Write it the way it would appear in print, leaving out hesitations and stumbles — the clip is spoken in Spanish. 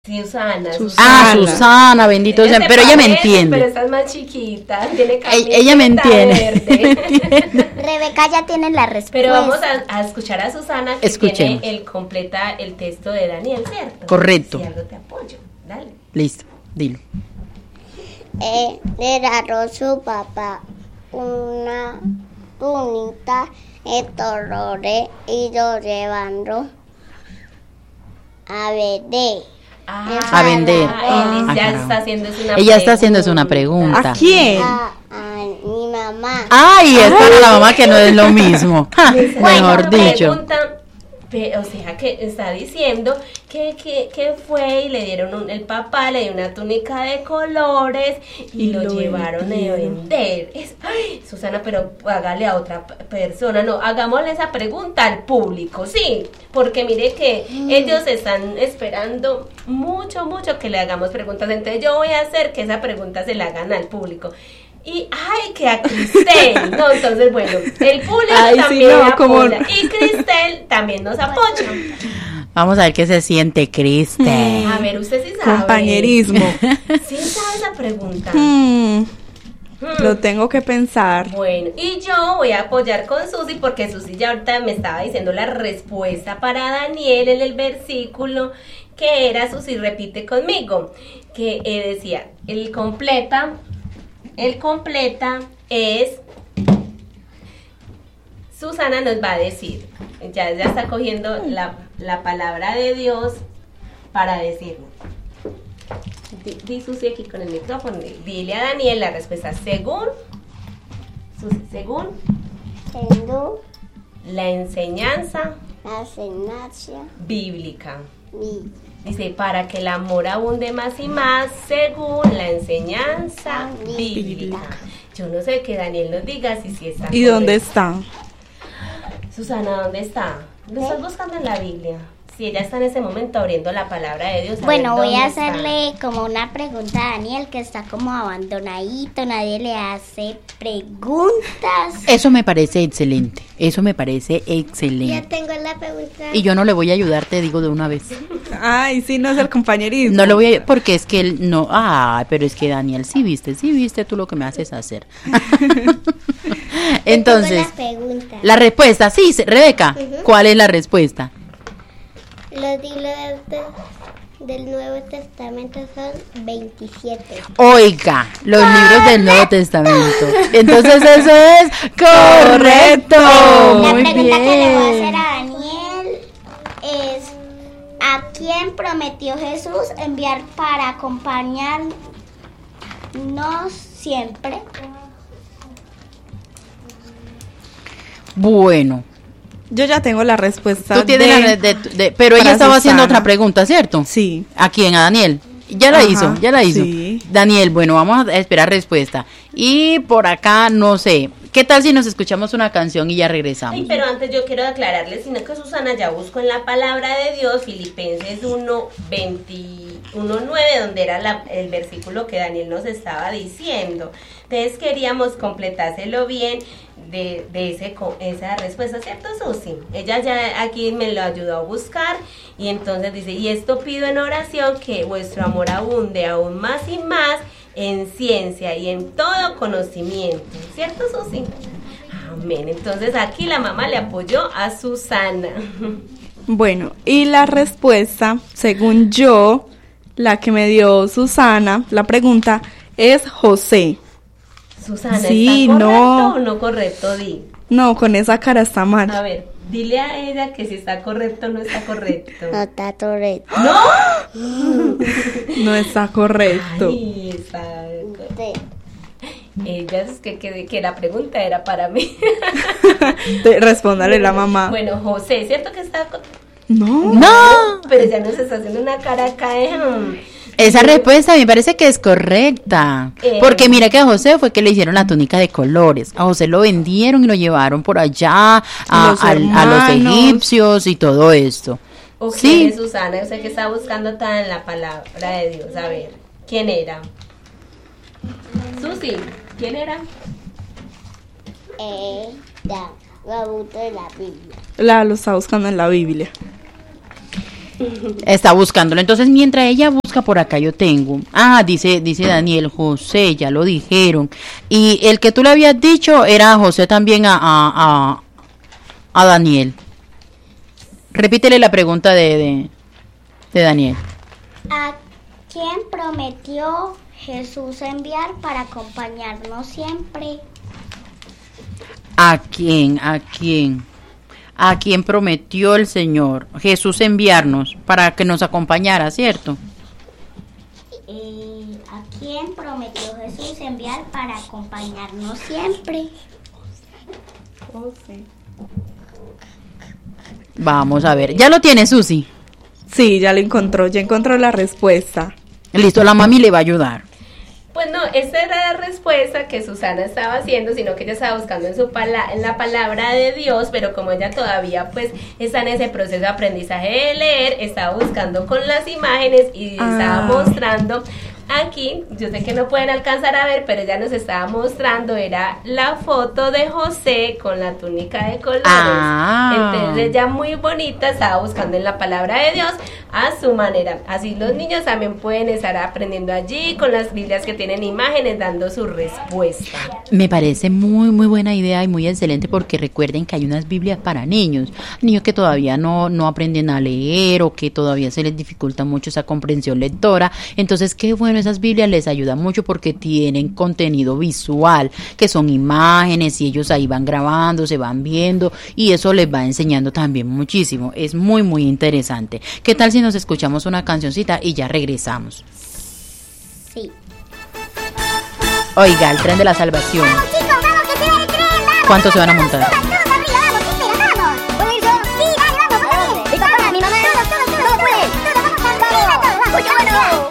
Susana, Susana, bendito sea, pero ella me entiende. Pero estás más chiquita, tiene ella me entiende. Rebeca ya tiene la respuesta. Pero vamos a escuchar a Susana que tiene completa el texto de Daniel, ¿cierto? Correcto. Si algo te apoyo, dale. Listo, dilo. Le dieron su papá una túnica de colores y lo llevaron a vender. A vender. Ella está haciendo una pregunta. ¿A quién? A mi mamá. Ay, es para la mamá que no es lo mismo. Mejor dicho. O sea, que está diciendo que fue y le dieron el papá le dio una túnica de colores y lo llevaron a vender. Ay, Susana, pero hágale a otra persona, no, hagámosle esa pregunta al público, sí, porque mire que ellos están esperando mucho que le hagamos preguntas, entonces yo voy a hacer que esa pregunta se la hagan al público. Y ay, que a Cristel, no, entonces bueno, el público también apoya y Cristel también nos apoya. Vamos a ver qué se siente Cristel. A ver, usted sí sabe. Compañerismo. Sí sabe esa pregunta. Lo tengo que pensar. Bueno, y yo voy a apoyar con Susi porque Susi ya ahorita me estaba diciendo la respuesta para Daniel en el versículo que era, Susi repite conmigo, que decía, el completa es, Susana nos va a decir, ya está cogiendo la palabra de Dios para decirnos. Di Susi aquí con el micrófono, dile a Daniel la respuesta según la enseñanza bíblica. Dice, para que el amor abunde más y más según la enseñanza bíblica. Yo no sé, que Daniel nos diga si está. ¿Y dónde está? Susana, ¿dónde está? ¿Lo estás buscando en la Biblia? Si ella está en ese momento abriendo la palabra de Dios. Bueno, voy a hacerle como una pregunta a Daniel, que está como abandonadito, nadie le hace preguntas. Eso me parece excelente, Ya tengo la pregunta. Y yo no le voy a ayudar, te digo de una vez. Ay, sí, no es el compañerismo. No le voy a, porque es que él no, pero es que Daniel, sí viste tú lo que me haces hacer. Entonces, la respuesta, sí, Rebeca, ¿cuál es la respuesta? Los libros del Nuevo Testamento son 27. Oiga, los libros del Nuevo Testamento. Entonces eso es correcto. La pregunta que le voy a hacer a Daniel es: ¿a quién prometió Jesús enviar para acompañarnos siempre? Bueno. Yo ya tengo la respuesta. Tú tienes pero ella estaba haciendo otra pregunta, ¿cierto? Sí. ¿A quién? ¿A Daniel? Ya la hizo. Sí. Daniel, bueno, vamos a esperar respuesta. Y por acá, no sé, ¿qué tal si nos escuchamos una canción y ya regresamos? Sí, pero antes yo quiero aclararles, sino que Susana ya buscó en la palabra de Dios, Filipenses 1:9, donde era el versículo que Daniel nos estaba diciendo. Entonces queríamos completárselo bien de esa respuesta, ¿cierto, Susi? Ella ya aquí me lo ayudó a buscar y entonces dice, y esto pido en oración, que vuestro amor abunde aún más y más en ciencia y en todo conocimiento, ¿cierto, Susi? Amén. Entonces aquí la mamá le apoyó a Susana. Bueno, y la respuesta, según yo, la que me dio Susana, la pregunta es José. Susana, sí, ¿está correcto o no correcto? Di. No, con esa cara está mal. A ver, dile a ella que si está correcto o no está correcto. No está correcto. ¿No? No está correcto. Ay, está correcto. Ella es que la pregunta era para mí. Respóndale la mamá. Bueno, José, ¿cierto que está No. Pero ya nos está haciendo una cara acá Esa respuesta me parece que es correcta, porque mira que a José fue que le hicieron la túnica de colores, a José lo vendieron y lo llevaron por allá a los egipcios y todo esto. Ok, sí. Susana, usted que está buscando tan en la palabra de Dios, a ver, ¿quién era? Susi, ¿quién era? La busco en la Biblia. Lo está buscando en la Biblia. Está buscándolo. Entonces, mientras ella busca por acá, yo tengo. Dice Daniel, José, ya lo dijeron. Y el que tú le habías dicho era José también a Daniel. Repítele la pregunta de Daniel. ¿A quién prometió Jesús enviar para acompañarnos siempre? ¿A quién prometió el Señor Jesús enviarnos para que nos acompañara, cierto? ¿A quién prometió Jesús enviar para acompañarnos siempre? Vamos a ver, ¿ya lo tiene Susi? Sí, ya encontró la respuesta. Listo, la mami le va a ayudar. Pues no, esa era la respuesta que Susana estaba haciendo, sino que ella estaba buscando en la palabra de Dios, pero como ella todavía pues está en ese proceso de aprendizaje de leer, estaba buscando con las imágenes y estaba mostrando aquí, yo sé que no pueden alcanzar a ver, pero ella nos estaba mostrando, era la foto de José con la túnica de colores. Entonces ella muy bonita estaba buscando en la palabra de Dios a su manera. Así los niños también pueden estar aprendiendo allí con las Biblias que tienen imágenes, dando su respuesta. Me parece muy muy buena idea y muy excelente, porque recuerden que hay unas Biblias para niños que todavía no aprenden a leer o que todavía se les dificulta mucho esa comprensión lectora. Entonces qué bueno, esas Biblias les ayudan mucho porque tienen contenido visual, que son imágenes, y ellos ahí van grabando, se van viendo, y eso les va enseñando también muchísimo. Es muy muy interesante. ¿Qué tal si nos escuchamos una cancioncita y ya regresamos? Sí. Oiga, el tren de la salvación. ¡Vamos, chicos! ¡Vamos, que se ve el tren! ¡Vamos! ¿Cuántos se van a montar? ¡Todos arriba! ¡Vamos! ¿Qué esperan? ¡Vamos! ¿Puedo ir yo? ¡Sí, dale, vamos! ¡Mi papá, mi mamá! ¡Todos pueden! ¡Todos vamos! ¡Vamos! ¡Uy, qué bueno!